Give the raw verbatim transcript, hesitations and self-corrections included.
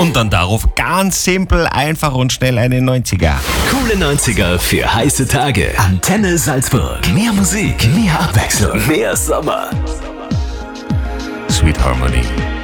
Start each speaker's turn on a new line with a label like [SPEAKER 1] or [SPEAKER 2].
[SPEAKER 1] Und dann darauf ganz simpel, einfach und schnell eine neunziger.
[SPEAKER 2] Coole neunziger für heiße Tage. Antenne Salzburg. Mehr Musik, mehr Abwechslung, mehr Sommer.
[SPEAKER 1] Sweet Harmony.